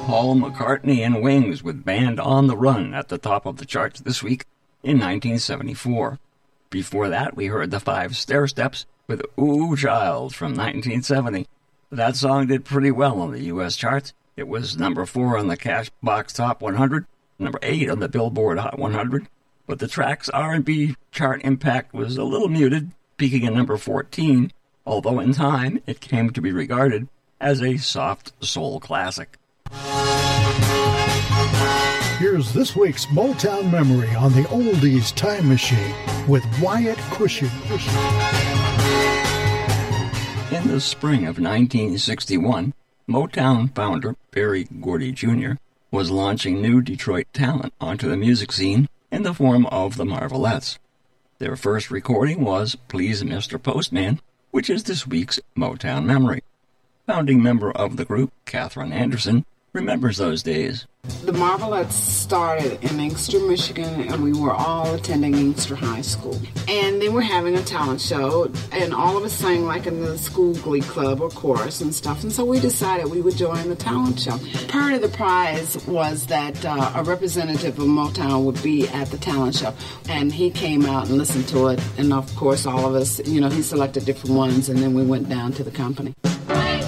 Paul McCartney and Wings with Band on the Run at the top of the charts this week in 1974. Before that, we heard the Five Stairsteps with Ooh Child from 1970. That song did pretty well on the U.S. charts. It was number 4 on the Cashbox Top 100, number 8 on the Billboard Hot 100, but the track's R&B chart impact was a little muted, peaking at number 14, although in time it came to be regarded as a soft soul classic. Here's this week's Motown Memory on the Oldies Time Machine with Wyatt Cushion. In the spring of 1961, Motown founder Berry Gordy Jr. was launching new Detroit talent onto the music scene in the form of the Marvelettes. Their first recording was Please Mr. Postman, which is this week's Motown Memory. Founding member of the group, Katherine Anderson, remembers those days. The Marvelettes started in Inkster, Michigan, and we were all attending Inkster High School. And they were having a talent show, and all of us sang like in the school glee club or chorus and stuff, and so we decided we would join the talent show. Part of the prize was that a representative of Motown would be at the talent show, and he came out and listened to it, and of course all of us, he selected different ones, and then we went down to the company.